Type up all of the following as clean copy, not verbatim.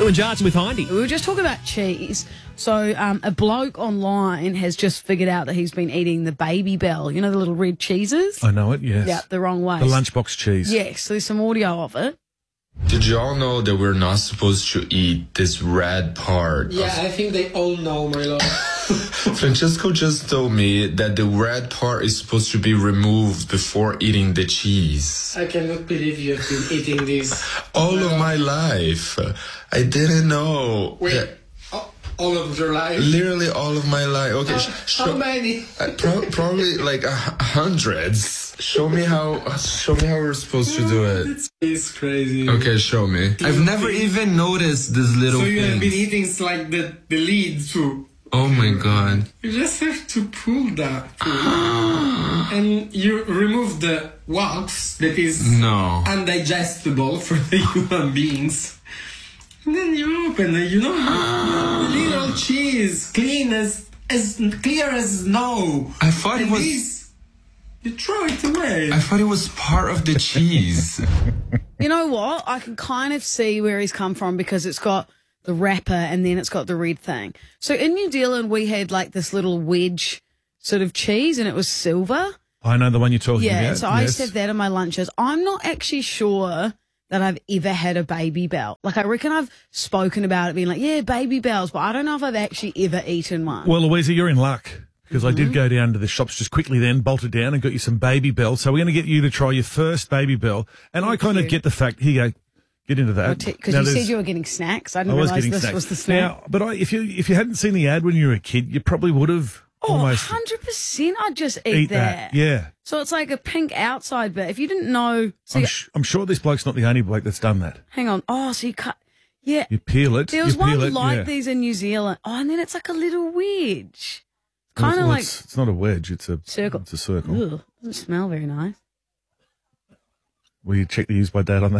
Stu and Jarts with Hindy. We were just talking about cheese. So a bloke online has just figured out that he's been eating the Baby Bell. You know, the little red cheeses? I know it, yes. Yeah, the wrong way. The lunchbox cheese. Yes, so there's some audio of it. Did you all know that we're not supposed to eat this red part? Yeah, I think they all know, my lord. Francesco just told me that the red part is supposed to be removed before eating the cheese. I cannot believe you have been eating this. All of my life. I didn't know. Wait, all of your life? Literally all of my life. Okay, how many? Probably like hundreds. Show me how we're supposed to do it. It's crazy. Okay, show me. I've never even noticed this little So you thing. have been eating like the lead too. Oh my god. You just have to pull that. And you remove the wax that is No. undigestible for the human beings. And then you open it, little cheese, clean as clear as snow. I thought it And was. this, you throw it away. I thought it was part of the cheese. You know what? I can kind of see where he's come from because it's got the wrapper and then it's got the red thing. So in New Zealand, we had like this little wedge sort of cheese and it was silver. I know the one you're talking about. Yeah, so I used to have that in my lunches. I'm not actually sure that I've ever had a Baby Bell. Like, I reckon I've spoken about it being like, yeah, Baby Bells, but I don't know if I've actually ever eaten one. Well, Louisa, you're in luck because I did go down to the shops just quickly then, bolted down and got you some Baby Bell. So we're going to get you to try your first Baby Bell. And I kind of get the fact, here you go, get into that. Because you said you were getting snacks. I didn't was realise getting this snacks. was the snack. Now, but if you hadn't seen the ad when you were a kid, you probably would have almost 100% I'd just eat that. Yeah. So it's like a pink outside bit. If you didn't know... So I'm sure this bloke's not the only bloke that's done that. hang on. Oh, so you cut... Yeah. You peel it. There was you peel one it, like yeah. these in New Zealand. Oh, and then it's like a little wedge. Kind of Well, like... it's not a wedge, it's a circle. It's a circle. Ugh, doesn't smell very nice. Will you check the use by date on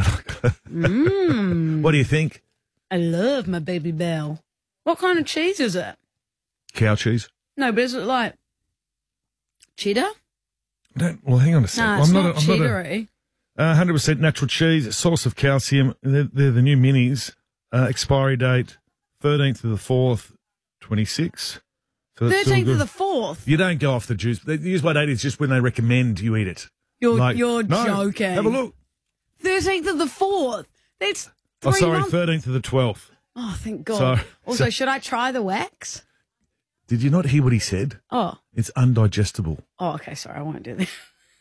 that? What do you think? I love my Baby Bell. What kind of cheese is it? Cow cheese? No, but is it like cheddar? Well, hang on a sec. No, it's not I'm cheddary. 100% natural cheese, source of calcium. They're the new minis. Expiry date 13th of the 4th, 26. So that's still 13th good. of the 4th. You don't go off the juice. The use by date is just when they recommend you eat it. You're No, joking. Have a look. 13th of the 4th. That's 3 Oh, sorry, months. 13th of the 12th. Oh, thank God. Sorry. Also, should I try the wax? Did you not hear what he said? Oh. It's undigestible. Oh, okay. Sorry, I won't do that.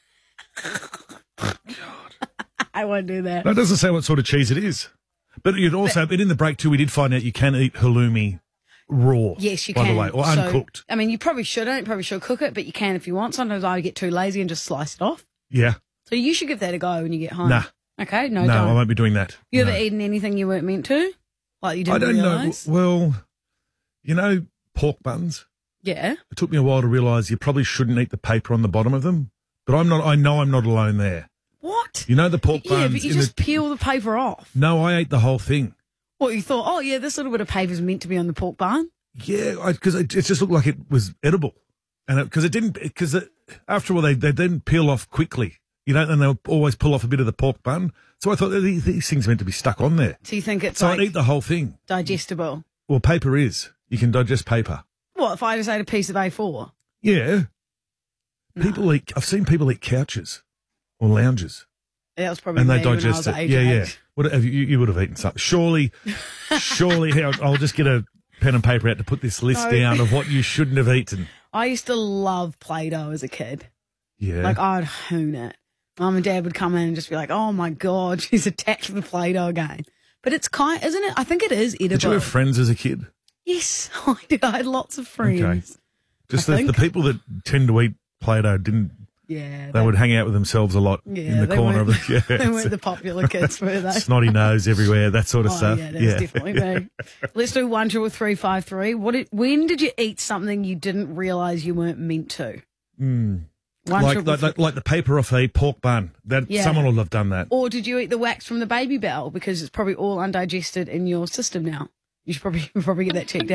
I won't do that. That doesn't say what sort of cheese it is. But you'd also, but in the break too, we did find out you can eat halloumi raw. Yes, you by can. the way, or So, uncooked. I mean, you probably shouldn't. You probably should cook it, but you can if you want. Sometimes I get too lazy and just slice it off. Yeah. So you should give that a go when you get home. Nah. Okay, no, No, don't. I won't be doing that. You No. ever eaten anything you weren't meant to? Like you I didn't don't realise? know. Well, you know, pork buns. Yeah. It took me a while to realise you probably shouldn't eat the paper on the bottom of them. But I know I'm not alone there. What? You know the pork buns. Yeah, but you just peel the paper off. No, I ate the whole thing. What, you thought, oh, yeah, this little bit of paper is meant to be on the pork bun? Yeah, because it just looked like it was edible, and because it didn't. Because after all, they didn't peel off quickly. You know, and they'll always pull off a bit of the pork bun. So I thought these things are meant to be stuck on there. So you think it's So like I'd eat the whole thing. digestible? Well, paper is. You can digest paper. What, if I just ate a piece of A4? Yeah. No. I've seen people eat couches or lounges. That was probably And me they when I was digest at it. age Yeah, yeah. 8. What have you would have eaten something. Surely, here, I'll just get a pen and paper out to put this list No. down of what you shouldn't have eaten. I used to love Play-Doh as a kid. Yeah. Like, I'd hoon it. Mum and Dad would come in and just be like, oh, my God, she's attached to the Play-Doh again. But it's isn't it? I think it is edible. Did you have friends as a kid? Yes, I did. I had lots of friends. Okay. Just I the think. people that tend to eat Play-Doh didn't. Yeah. They would hang out with themselves a lot in the they corner of weren't- the. Yeah, They weren't the popular kids, were they? snotty nose everywhere, that sort of Oh, stuff. yeah, that's definitely me. Let's do 1 353. When did you eat something you didn't realise you weren't meant to? One Like the paper off a pork bun. Yeah. Someone will have done that. Or did you eat the wax from the Baby Bell? Because it's probably all undigested in your system now. You should probably get that checked out.